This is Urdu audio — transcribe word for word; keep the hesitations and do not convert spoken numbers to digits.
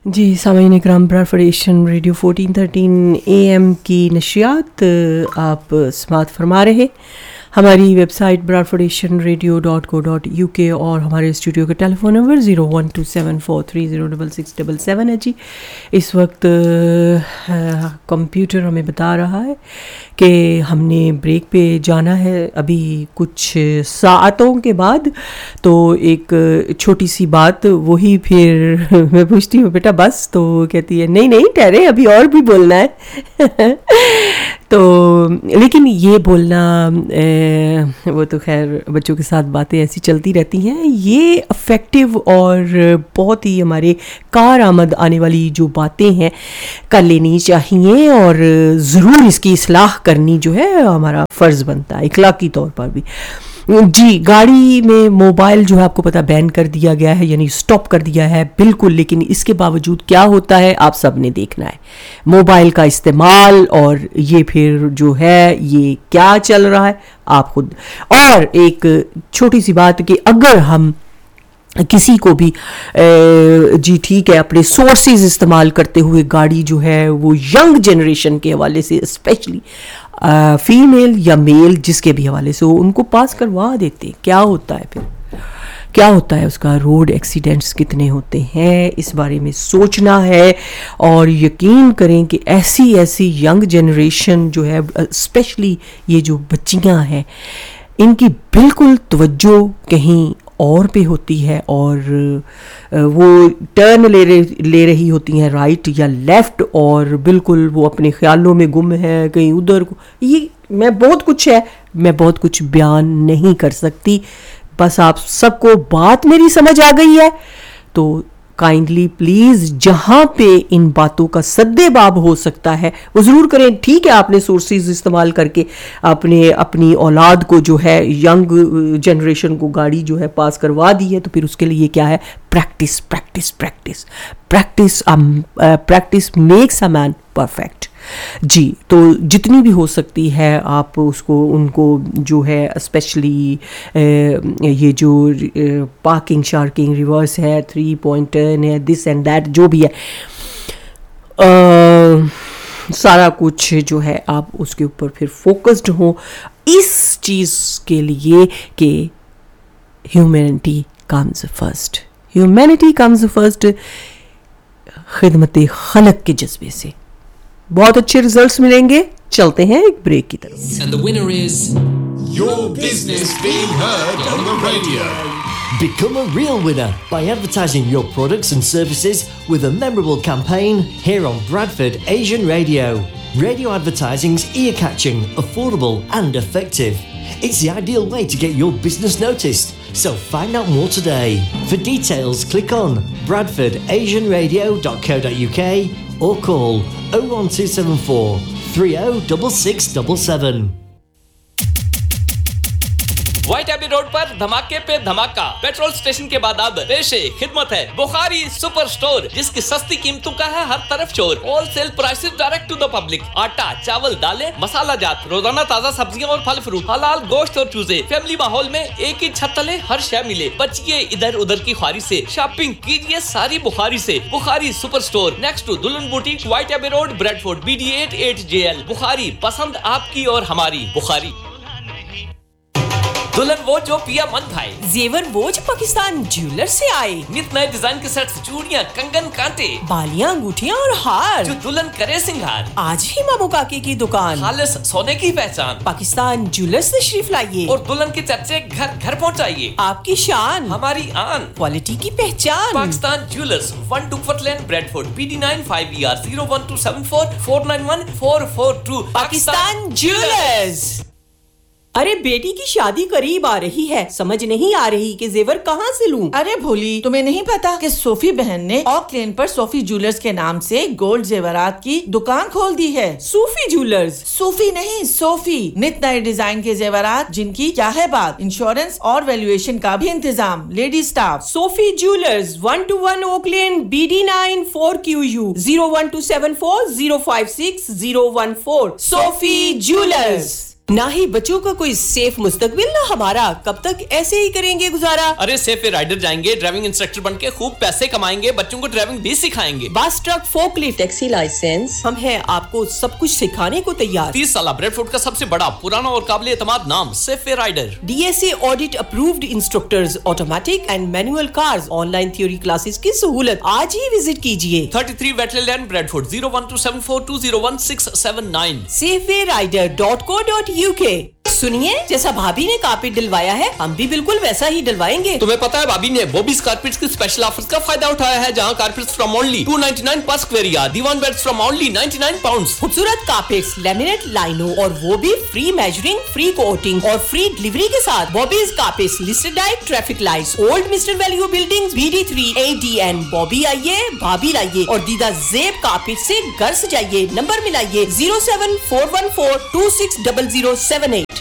جی سامعین اکرام، براڈفورڈ Asian radio fourteen thirteen A M کی نشریات آپ سماعت فرما رہے. ہماری web site براڈفورڈ Asian radio dot کو ڈاٹ یو کے اور ہمارے اسٹوڈیو کا ٹیلی phone number zero one to seven four three zero double six double seven ہے. جی اس وقت کمپیوٹر ہمیں بتا رہا ہے کہ ہم نے بریک پہ جانا ہے ابھی کچھ ساعتوں کے بعد. تو ایک چھوٹی سی بات وہی پھر میں پوچھتی ہوں بیٹا بس، تو کہتی ہے نہیں نہیں ٹھہرے ابھی اور بھی بولنا ہے. تو لیکن یہ بولنا وہ تو خیر بچوں کے ساتھ باتیں ایسی چلتی رہتی ہیں. یہ افیکٹو اور بہت ہی ہمارے کارآمد آنے والی جو باتیں ہیں کر لینی چاہیے، اور ضرور اس کی اصلاح کرنی جو ہے ہمارا فرض بنتا ہے اخلاقی طور پر بھی. جی گاڑی میں موبائل جو ہے آپ کو پتہ بین کر دیا گیا ہے، یعنی سٹاپ کر دیا ہے بالکل، لیکن اس کے باوجود کیا ہوتا ہے آپ سب نے دیکھنا ہے. موبائل کا استعمال اور یہ پھر جو ہے یہ کیا چل رہا ہے آپ خود. اور ایک چھوٹی سی بات کہ اگر ہم کسی کو بھی جی ٹھیک ہے اپنے سورسز استعمال کرتے ہوئے گاڑی جو ہے وہ ینگ جنریشن کے حوالے سے اسپیشلی فیمیل یا میل جس کے بھی حوالے سے وہ ان کو پاس کروا دیتے، کیا ہوتا ہے پھر کیا ہوتا ہے اس کا روڈ ایکسیڈنٹس کتنے ہوتے ہیں اس بارے میں سوچنا ہے. اور یقین کریں کہ ایسی ایسی ینگ جنریشن جو ہے اسپیشلی یہ جو بچیاں ہیں ان کی بالکل توجہ کہیں اور پہ ہوتی ہے، اور وہ ٹرن لے لے رہی ہوتی ہیں رائٹ یا لیفٹ، اور بالکل وہ اپنے خیالوں میں گم ہے کہیں ادھر. یہ میں بہت کچھ ہے میں بہت کچھ بیان نہیں کر سکتی، بس آپ سب کو بات میری سمجھ آ گئی ہے. تو کائنڈلی پلیز جہاں پہ ان باتوں کا سدے باب ہو سکتا ہے وہ ضرور کریں. ٹھیک ہے آپ نے سورسز استعمال کر کے اپنے اپنی اولاد کو جو ہے ینگ جنریشن کو گاڑی جو ہے پاس کروا دی ہے، تو پھر اس کے لیے کیا ہے practice practice practice practice practice makes a man perfect. جی تو جتنی بھی ہو سکتی ہے آپ اس کو ان کو جو ہے اسپیشلی یہ جو پارکنگ شارکنگ ریورس ہے تھری پوائنٹ ٹرن ہے دس اینڈ دیٹ جو بھی ہے سارا کچھ جو ہے آپ اس کے اوپر پھر فوکسڈ ہوں اس چیز کے لیے کہ humanity comes first. Humanity comes first خدمت خلق کے جذبے سے بہت اچھے ریزلٹس ملیں گے. چلتے ہیں ایک بریک کی طرف. And the winner is your business being heard on the radio. Become a real winner by advertising your products and services with a memorable campaign here on Bradford Asian Radio. Radio advertising's ear-catching, affordable and effective. It's the ideal way to get your business noticed. So find out more today. For details, click on bradford asian radio dot co dot u k or call oh one two seven four three oh six six seven seven. White Abbey road پر دھماکے پہ دھماکہ پیٹرول اسٹیشن کے بعد اب پیش خدمت ہے بخاری سپر سٹور، جس کی سستی قیمتوں کا ہے ہر طرف شور. Whole cell prices direct to the public. آٹا، چاول، دالیں، مسالہ جات، روزانہ تازہ سبزیاں اور پھل فروٹ، حلال گوشت اور چوزے. فیملی ماحول میں ایک ہی چھت تلے ہر شے ملے. بچیے ادھر ادھر کی خواری سے، شاپنگ کیجیے ساری بخاری سے. بخاری سپر سٹور نیکسٹ ٹو دلہن boutique, white Abbey road, Bradford, B D at at J L. بخاری، پسند آپ کی اور ہماری. بخاری. دلہن وہ جو پیا من بھائی، زیور وہ جو پاکستان جیولر سے آئے. نت نئے ڈیزائن کے سیٹس، چوڑیاں، کنگن، کانٹے، بالیاں، انگوٹھیاں اور ہار جو دلہن کرے سنگار. آج ہی مامو کاکے کی دکان، خالص سونے کی پہچان، پاکستان جیولر سے تشریف لائیے اور دلہن کے چرچے گھر گھر پہنچائیے. آپ کی شان، ہماری آن، کوالٹی کی پہچان. Pakistan jewellers, one ڈکفٹ lane, Bradford, B D nine five E R zero one to seven four four nine one four four to. Pakistan jewellers. ارے بیٹی کی شادی قریب آ رہی ہے، سمجھ نہیں آ رہی کہ زیور کہاں سے لوں. ارے بھولی، تمہیں نہیں پتا کہ صوفی بہن نے اوک لین پر صوفی جیولرز کے نام سے گولڈ زیورات کی دکان کھول دی ہے. صوفی جیولرز؟ صوفی نہیں، صوفی. نت نئے ڈیزائن کے زیورات جن کی کیا ہے بات. انشورنس اور ویلیویشن کا بھی انتظام. Lady staff. Sufi jewellers, one to one okay lane, B D nine four Q you, zero one to seven four zero five six zero one four. Sufi jewellers. نہ ہی بچوں کا کوئی سیف مستقبل نہ ہمارا. کب تک ایسے ہی کریں گے گزارا؟ ارے سیف وے رائڈر جائیں گے, ڈرائیونگ انسٹرکٹر بن کے خوب پیسے کمائیں گے, بچوں کو ڈرائیونگ بھی سکھائیں گے. بس, truck, folk lift, taxi licence, ہم ہیں آپ کو سب کچھ سکھانے کو تیار. تیس سالہ بریڈ فوڈ کا سب سے بڑا, پرانا اور قابل اعتماد نام safe way rider. D S A audit approved instructors, automatic and Manuel cars, on line theory classes کی سہولت. آج ہی وزٹ کیجیے. Thirty three ویٹلے lane, bread food, zero one to seven four to zero one six seven nine. Safe way rider dot کو ڈاٹ یو کے. سنیے, جیسا بھابی نے کارپیٹ ڈلوایا ہے ہم بھی بالکل ویسا ہی ڈلوائیں گے. تمہیں پتا ہے بھابی نے بوبیز کارپیٹس کی اسپیشل آفرز کا فائدہ اٹھایا ہے, جہاں carpets from only to ninety nine per square yard, دیوان beds from only ninety nine pounds. خوبصورت کارپیٹس, لیمینیٹ, لائنو, اور وہ بھی فری میجرنگ, فری کوٹنگ اور فری ڈلیوری کے ساتھ. بوبیز carpets, listed diet, traffic lights, old mister value building, B D three اے ڈی این. بوبی آئیے, بھابی لائیے, اور دیدہ زیب کارپیٹ سے گھر سجائیے. Number ملائیے zero seven four one four to six double zero seven eight.